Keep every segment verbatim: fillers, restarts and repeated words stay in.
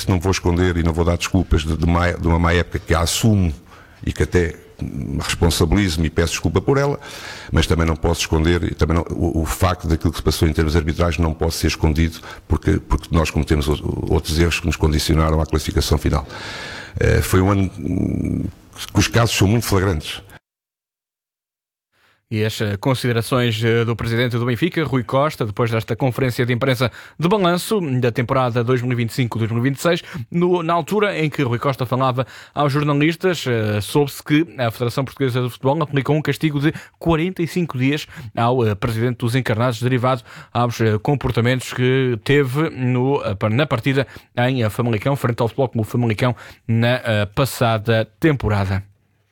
disse, não vou esconder e não vou dar desculpas de, de, má, de uma má época que a assumo e que até responsabilizo-me e peço desculpa por ela, mas também não posso esconder e também não, o, o facto daquilo que se passou em termos arbitrais não pode ser escondido porque, porque nós cometemos outros erros que nos condicionaram à classificação final. Uh, foi um ano que os casos são muito flagrantes. E as considerações do presidente do Benfica, Rui Costa, depois desta conferência de imprensa de balanço da temporada dois mil e vinte e cinco dois mil e vinte e seis, no, na altura em que Rui Costa falava aos jornalistas, uh, soube-se que a Federação Portuguesa de Futebol aplicou um castigo de quarenta e cinco dias ao uh, presidente dos Encarnados, derivado aos uh, comportamentos que teve no, uh, na partida em uh, Famalicão, frente ao Futebol Clube Famalicão, na uh, passada temporada.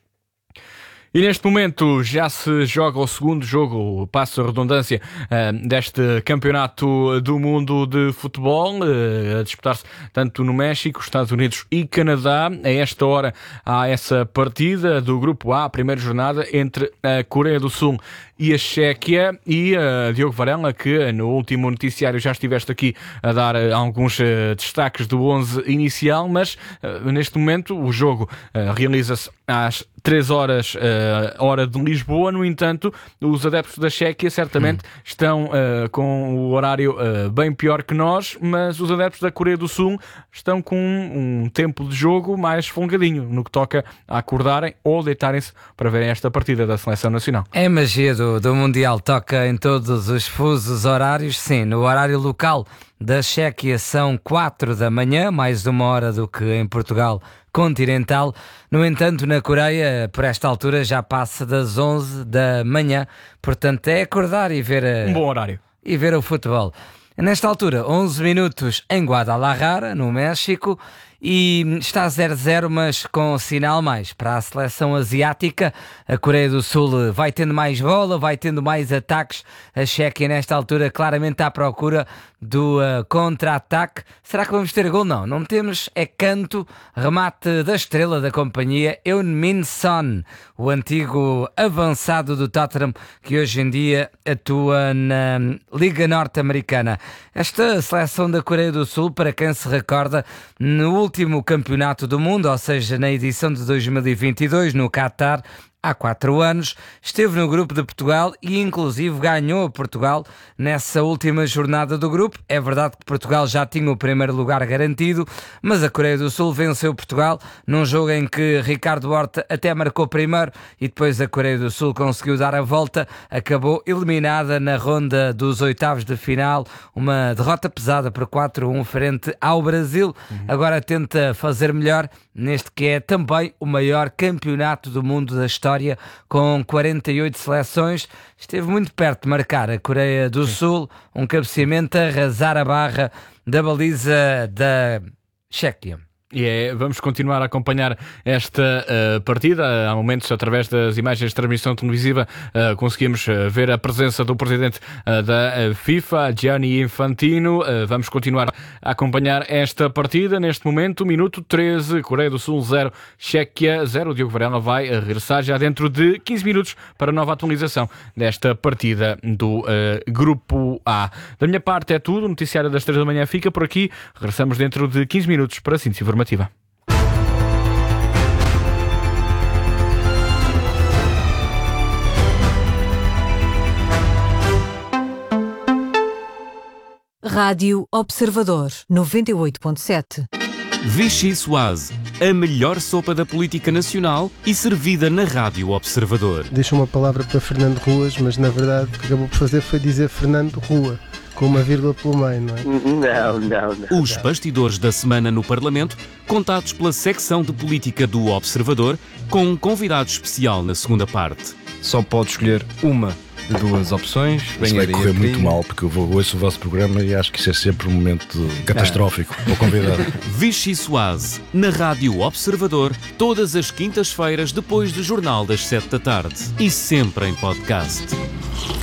E neste momento já se joga o segundo jogo, passo a redundância, deste campeonato do mundo de futebol, a disputar-se tanto no México, Estados Unidos e Canadá. A esta hora há essa partida do Grupo A, a primeira jornada entre a Coreia do Sul e a Chequia. E uh, Diogo Varela, que no último noticiário já estiveste aqui a dar uh, alguns uh, destaques do onze inicial, mas uh, neste momento o jogo uh, realiza-se às três horas, uh, hora de Lisboa. No entanto, os adeptos da Chequia certamente hum. estão uh, com o horário uh, bem pior que nós, mas os adeptos da Coreia do Sul estão com um, um tempo de jogo mais folgadinho, no que toca a acordarem ou deitarem-se para verem esta partida da Seleção Nacional. É magia do, do Mundial, toca em todos os fusos horários. Sim, no horário local da Chequia são quatro da manhã, mais uma hora do que em Portugal continental. No entanto, na Coreia, por esta altura, já passa das onze da manhã. Portanto, é acordar e ver a... um bom horário. E ver o futebol. Nesta altura, onze minutos em Guadalajara, no México, e está zero a zero, mas com sinal mais para a seleção asiática. A Coreia do Sul vai tendo mais bola, vai tendo mais ataques. A Chequia, nesta altura, claramente à procura do uh, contra-ataque. Será que vamos ter gol? Não, não temos. É canto, remate da estrela da companhia, Heung-min Son, o antigo avançado do Tottenham, que hoje em dia atua na Liga Norte-Americana. Esta seleção da Coreia do Sul, para quem se recorda, no último campeonato do mundo, ou seja, na edição de dois mil e vinte e dois, no Qatar, há quatro anos, esteve no grupo de Portugal e inclusive ganhou a Portugal nessa última jornada do grupo. É verdade que Portugal já tinha o primeiro lugar garantido, mas a Coreia do Sul venceu Portugal num jogo em que Ricardo Horta até marcou primeiro e depois a Coreia do Sul conseguiu dar a volta, acabou eliminada na ronda dos oitavos de final, uma derrota pesada por quatro a um frente ao Brasil. Uhum. Agora tenta fazer melhor neste que é também o maior campeonato do mundo da história, com quarenta e oito seleções. Esteve muito perto de marcar a Coreia do Sul, um cabeceamento a arrasar a barra da baliza da Chequia. E é, vamos continuar a acompanhar esta uh, partida. Há momentos, através das imagens de transmissão televisiva, uh, conseguimos uh, ver a presença do presidente uh, da uh, FIFA, Gianni Infantino. Uh, vamos continuar a acompanhar esta partida. Neste momento, minuto treze, Coreia do Sul zero, Chequia zero. O Diogo Varela vai uh, regressar já dentro de quinze minutos para a nova atualização desta partida do uh, Grupo A. Da minha parte é tudo. O noticiário das três da manhã fica por aqui. Regressamos dentro de quinze minutos para a síntese informativa. Rádio Observador noventa e oito ponto sete. Vichy Soase, a melhor sopa da política nacional e servida na Rádio Observador. Deixa uma palavra para Fernando Ruas, mas na verdade o que acabou por fazer foi dizer Fernando Rua, com uma vírgula pelo meio, não é? Não, não, não. Os bastidores da semana no Parlamento, contados pela secção de política do Observador, com um convidado especial na segunda parte. Só pode escolher uma de duas opções. Isso vai correr muito mal, porque eu vou, ouço o vosso programa e acho que isso é sempre um momento catastrófico para o convidado. Vichy Soase, na Rádio Observador, todas as quintas-feiras depois do Jornal das sete da tarde. E sempre em podcast.